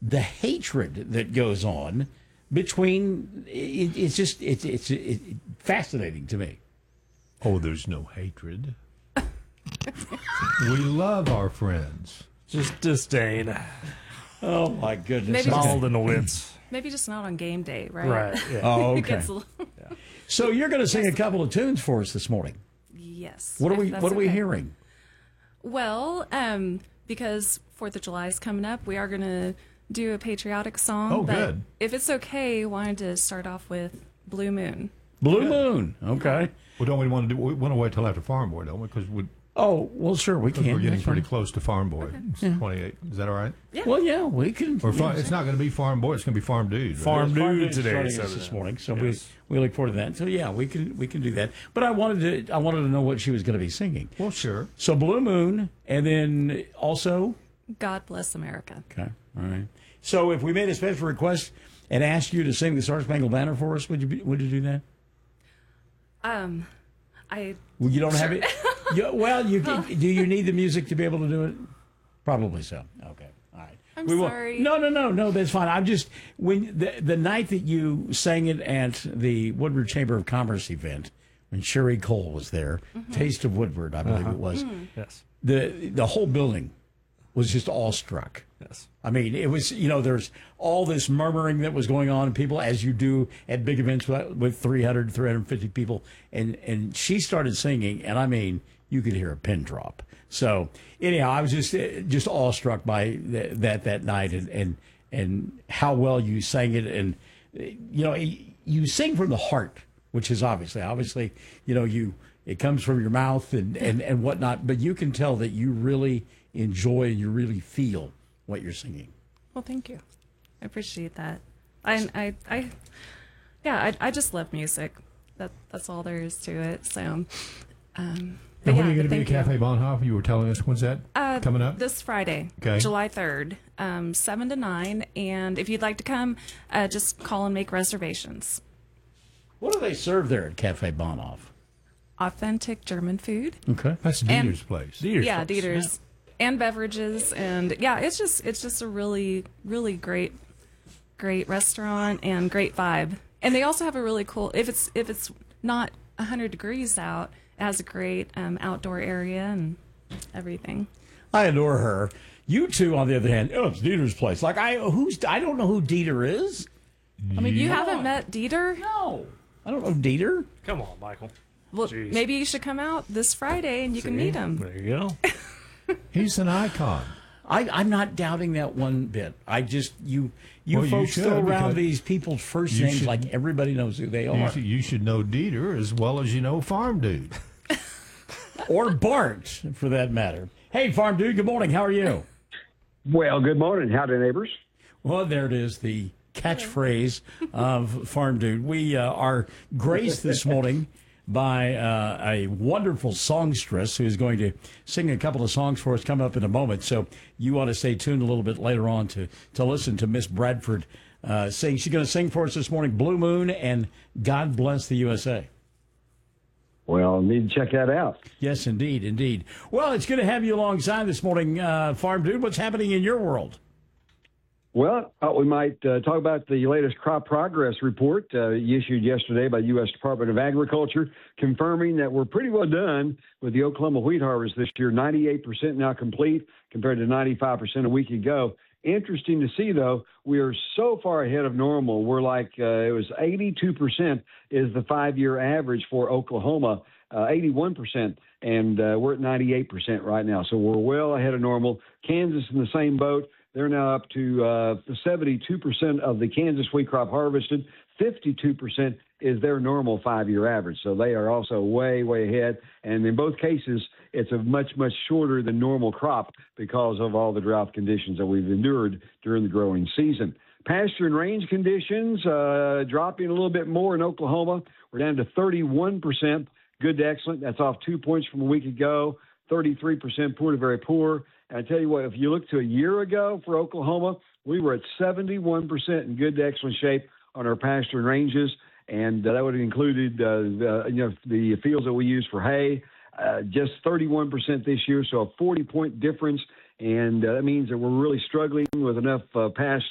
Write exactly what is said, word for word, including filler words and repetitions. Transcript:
the hatred that goes on between, it, it's just, it's it's it, fascinating to me. Oh, there's no hatred. We love our friends. Just disdain. Oh, my goodness. Maybe Mild in the wits. Maybe just not on game day, right? Right. Yeah. Oh, It okay. gets a little- So you're going to sing a couple of tunes for us this morning. yes. What are if we that's What are we okay. hearing? Well, um, because Fourth of July is coming up, we are going to do a patriotic song. Oh, but good. If it's okay, I wanted to start off with Blue Moon. Blue Moon. Okay. Well, don't we want to do? We want to wait till after Farm Boy, don't we? Because we, Oh, well, sure, we can. we're getting That's pretty fine. close to Farm Boy. It's twenty-eight. Is that all right? Yeah. Well, yeah, we can. Or far, it's not going to be Farm Boy. It's going to be Farm Dude. Right? Farm Farm Dude Dude's today. joining so us this that- morning, so yes. we we look forward to that. So yeah, we can we can do that. But I wanted to I wanted to know what she was going to be singing. Well, sure. So Blue Moon, and then also God Bless America. okay, all right. So if we made a special request and asked you to sing the Star Spangled Banner for us, would you be, would you do that? Um, I Well, you don't have it. You, well, you do. You need the music to be able to do it. Probably so. Okay. All right. I'm We will- sorry. No, no, no, no. That's fine. I'm just when the the night that you sang it at the Woodward Chamber of Commerce event when Sherry Cole was there, Mm-hmm. Taste of Woodward, I believe it was. Yes. The the whole building was just awestruck. Yes. I mean, it was, you know, there's all this murmuring that was going on, and people, as you do at big events with, with three hundred, three hundred fifty people. And, and she started singing, and I mean, you could hear a pin drop. So, anyhow, I was just uh, just awestruck by th- that that night and, and, and how well you sang it. And, uh, you know, you sing from the heart, which is obviously, obviously, you know, you it comes from your mouth and, and, and whatnot, but you can tell that you really enjoy and you really feel what you're singing. Well, thank you. I appreciate that. I, I, I yeah, I, I just love music. That that's all there is to it. So, um, but And when yeah, are you going but to be at thank you. Cafe Bonhoeffer? You were telling us. When's that Uh, coming up? This Friday, Okay. July third, um, seven to nine. And if you'd like to come, uh, just call and make reservations. What do they serve there at Cafe Bonhoff? Authentic German food. Okay. That's and- Dieter's place. Dieter's yeah, place. Dieter's. And beverages, and yeah, it's just it's just a really really great great restaurant and great vibe. And they also have a really cool, if it's if it's not one hundred degrees out, it has a great um, outdoor area and everything. I adore her. You two, on the other hand, oh, it's Dieter's place. Like I, who's I don't know who Dieter is. I mean, you Come haven't on. met Dieter? No, I don't know Dieter. Come on, Michael. Well, Jeez. maybe you should come out this Friday and you can meet him. There you go. He's an icon. I, I'm not doubting that one bit. I just you you Well, you folks should, throw around because these people's first you names should- like everybody knows who they You are. should, you should know Dieter as well as you know Farm Dude. Or Bart, for that matter. Hey, Farm Dude, good morning. How are you? Well, good morning. Howdy, neighbors. Well, there it is, the catchphrase of Farm Dude. We uh, are graced this morning by uh, a wonderful songstress who is going to sing a couple of songs for us coming up in a moment. So you want to stay tuned a little bit later on to, to listen to Miss Bradford uh, sing. She's going to sing for us this morning, Blue Moon and God Bless the U S A. Well, I need to check that out. Yes, indeed, indeed. Well, it's good to have you alongside this morning, uh, Farm Dude. What's happening in your world? Well, I thought we might uh, talk about the latest crop progress report uh, issued yesterday by U S Department of Agriculture, confirming that we're pretty well done with the Oklahoma wheat harvest this year. ninety-eight percent now complete compared to ninety-five percent a week ago. Interesting to see, though, we are so far ahead of normal. We're like, uh, it was eighty-two percent is the five-year average for Oklahoma, uh, eighty-one percent, and uh, we're at ninety-eight percent right now. So we're well ahead of normal. Kansas in the same boat. They're now up to uh, seventy-two percent of the Kansas wheat crop harvested. fifty-two percent is their normal five-year average. So they are also way, way ahead. And in both cases, it's a much, much shorter than normal crop because of all the drought conditions that we've endured during the growing season. Pasture and range conditions uh, dropping a little bit more in Oklahoma. We're down to thirty-one percent good to excellent. That's off two points from a week ago. thirty-three percent poor to very poor. And I tell you what, if you look to a year ago for Oklahoma, we were at seventy-one percent in good to excellent shape on our pasture and ranges, and uh, that would have included uh, the, you know, the fields that we use for hay, uh, just thirty-one percent this year, so a forty-point difference, and uh, that means that we're really struggling with enough uh, pasture